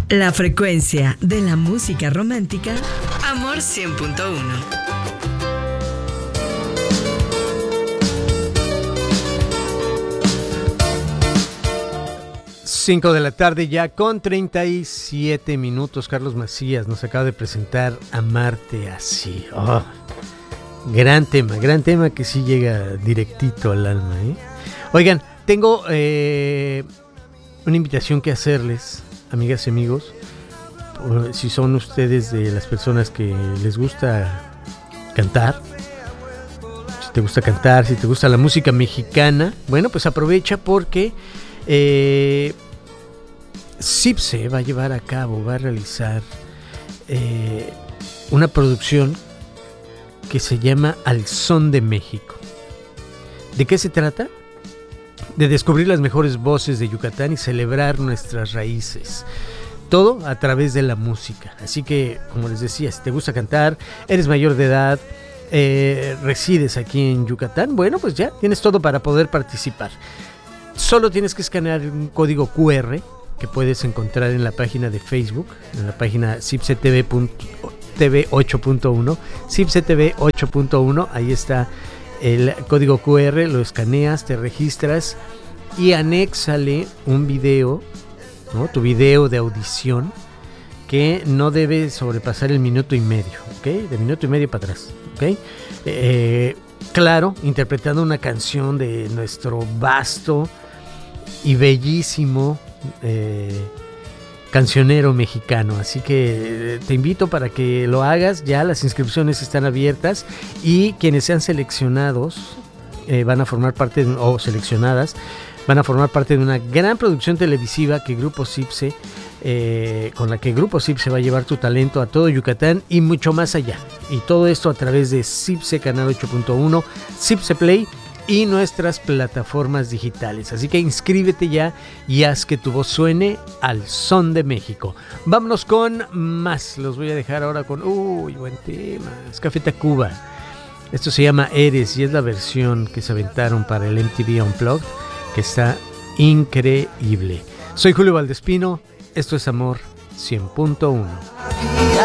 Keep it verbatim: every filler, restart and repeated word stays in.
La frecuencia de la música romántica, Amor cien punto uno. cinco de la tarde ya con treinta y siete minutos. Carlos Macías nos acaba de presentar Amarte así. Oh, gran tema, gran tema que sí llega directito al alma, ¿eh? Oigan, tengo eh, una invitación que hacerles, amigas y amigos. Si son ustedes de las personas que les gusta cantar, si te gusta cantar, si te gusta la música mexicana, bueno, pues aprovecha porque eh, CIPSE va a llevar a cabo, va a realizar eh, una producción que se llama Al Son de México. ¿De qué se trata? De descubrir las mejores voces de Yucatán y celebrar nuestras raíces. Todo a través de la música. Así que, como les decía, si te gusta cantar, eres mayor de edad, eh, resides aquí en Yucatán, bueno, pues ya tienes todo para poder participar. Solo tienes que escanear un código cu erre que puedes encontrar en la página de Facebook, en la página CIPSE T V ocho punto uno, CIPSE T V ocho punto uno, ahí está el código cu erre, lo escaneas, te registras y anéxale un video, ¿no? Tu video de audición que no debe sobrepasar el minuto y medio, ¿ok? De minuto y medio para atrás, ¿ok? Eh, claro, interpretando una canción de nuestro vasto y bellísimo eh, cancionero mexicano, así que te invito para que lo hagas. Ya las inscripciones están abiertas y quienes sean seleccionados eh, van a formar parte de, o seleccionadas van a formar parte de una gran producción televisiva que Grupo CIPSE eh, con la que Grupo CIPSE va a llevar tu talento a todo Yucatán y mucho más allá, y todo esto a través de CIPSE Canal ocho punto uno, CIPSE Play y nuestras plataformas digitales. Así que inscríbete ya y haz que tu voz suene al son de México. Vámonos con más. Los voy a dejar ahora con... Uy, buen tema. Es Café Tacuba. Esto se llama Eres y es la versión que se aventaron para el M T V Unplugged, que está increíble. Soy Julio Valdespino. Esto es Amor cien punto uno.